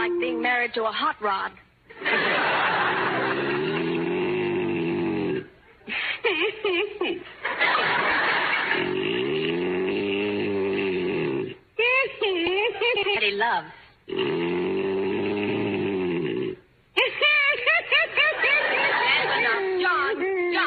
like being married to a hot rod. That he loves.